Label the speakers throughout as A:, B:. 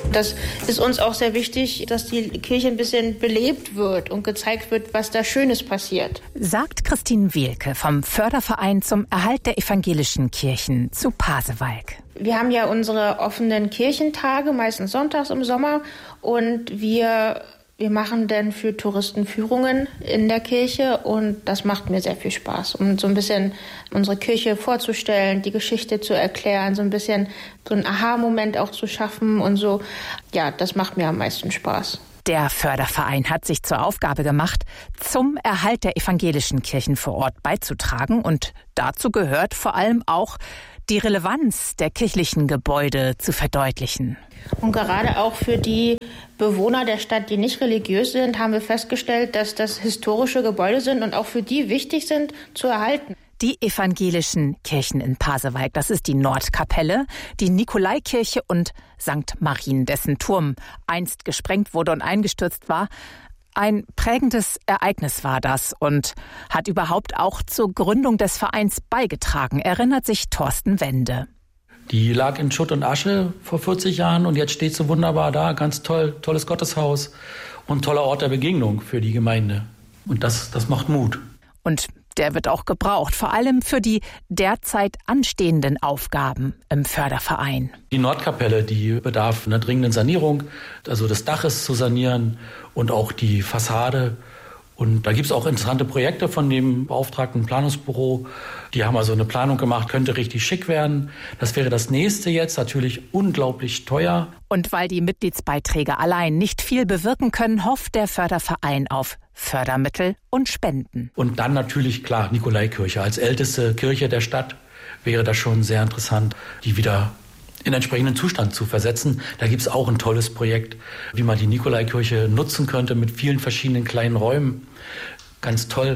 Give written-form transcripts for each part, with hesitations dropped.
A: Das ist uns auch sehr wichtig, dass die Kirche ein bisschen belebt wird und gezeigt wird, was da Schönes passiert.
B: Sagt Christine Wehlke vom Förderverein zum Erhalt der evangelischen Kirchen zu Pasewalk.
A: Wir haben ja unsere offenen Kirchentage, meistens sonntags im Sommer. Und wir machen dann für Touristen Führungen in der Kirche. Und das macht mir sehr viel Spaß, um so ein bisschen unsere Kirche vorzustellen, die Geschichte zu erklären, so ein bisschen so einen Aha-Moment auch zu schaffen und so. Ja, das macht mir am meisten Spaß.
B: Der Förderverein hat sich zur Aufgabe gemacht, zum Erhalt der evangelischen Kirchen vor Ort beizutragen. Und dazu gehört vor allem auch, die Relevanz der kirchlichen Gebäude zu verdeutlichen.
A: Und gerade auch für die Bewohner der Stadt, die nicht religiös sind, haben wir festgestellt, dass das historische Gebäude sind und auch für die wichtig sind zu erhalten.
B: Die evangelischen Kirchen in Pasewalk, das ist die Nordkapelle, die Nikolaikirche und St. Marien, dessen Turm einst gesprengt wurde und eingestürzt war. Ein prägendes Ereignis war das und hat überhaupt auch zur Gründung des Vereins beigetragen, erinnert sich Thorsten Wende.
C: Die lag in Schutt und Asche vor 40 Jahren und jetzt steht sie wunderbar da. Ganz toll, tolles Gotteshaus und toller Ort der Begegnung für die Gemeinde. Und das macht Mut.
B: Und der wird auch gebraucht, vor allem für die derzeit anstehenden Aufgaben im Förderverein.
C: Die Nordkapelle, die bedarf einer dringenden Sanierung, also des Daches zu sanieren und auch die Fassade. Und da gibt es auch interessante Projekte von dem beauftragten Planungsbüro. Die haben also eine Planung gemacht, könnte richtig schick werden. Das wäre das nächste jetzt, natürlich unglaublich teuer.
B: Und weil die Mitgliedsbeiträge allein nicht viel bewirken können, hofft der Förderverein auf Fördermittel und Spenden.
C: Und dann natürlich, klar, Nikolaikirche. Als älteste Kirche der Stadt wäre das schon sehr interessant, die wieder in entsprechenden Zustand zu versetzen. Da gibt es auch ein tolles Projekt, wie man die Nikolaikirche nutzen könnte mit vielen verschiedenen kleinen Räumen. Ganz toll,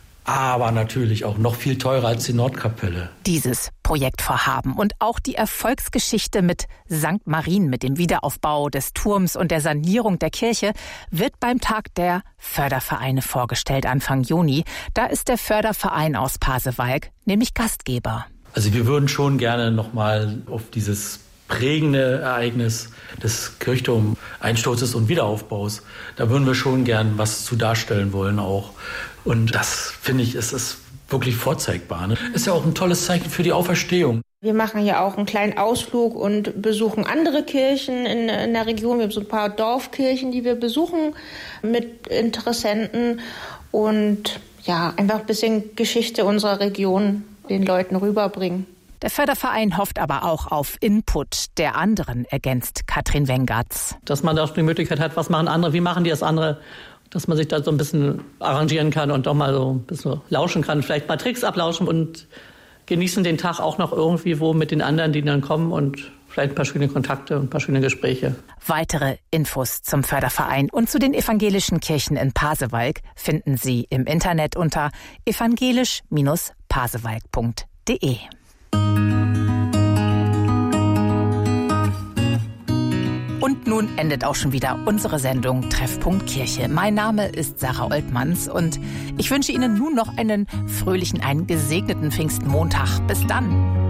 C: aber natürlich auch noch viel teurer als die Nordkapelle.
B: Dieses Projektvorhaben und auch die Erfolgsgeschichte mit St. Marien, mit dem Wiederaufbau des Turms und der Sanierung der Kirche, wird beim Tag der Fördervereine vorgestellt Anfang Juni. Da ist der Förderverein aus Pasewalk nämlich Gastgeber.
C: Also wir würden schon gerne nochmal auf dieses prägende Ereignis des Kirchturmeinsturzes und Wiederaufbaus, da würden wir schon gern was zu darstellen wollen auch. Und das, finde ich, ist wirklich vorzeigbar. Ne? Ist ja auch ein tolles Zeichen für die Auferstehung.
A: Wir machen ja auch einen kleinen Ausflug und besuchen andere Kirchen in der Region. Wir haben so ein paar Dorfkirchen, die wir besuchen mit Interessenten und ja, einfach ein bisschen Geschichte unserer Region den Leuten rüberbringen.
B: Der Förderverein hofft aber auch auf Input der anderen, ergänzt Katrin Wengertz.
D: Dass man da auch die Möglichkeit hat, was machen andere, wie machen die das andere, dass man sich da so ein bisschen arrangieren kann und doch mal so ein bisschen lauschen kann, vielleicht mal Tricks ablauschen und genießen den Tag auch noch irgendwie wo mit den anderen, die dann kommen und vielleicht ein paar schöne Kontakte und ein paar schöne Gespräche.
B: Weitere Infos zum Förderverein und zu den evangelischen Kirchen in Pasewalk finden Sie im Internet unter evangelisch-pasewalk.de. Und nun endet auch schon wieder unsere Sendung Treffpunkt Kirche. Mein Name ist Sarah Oltmanns und ich wünsche Ihnen nun noch einen fröhlichen, einen gesegneten Pfingstmontag. Bis dann.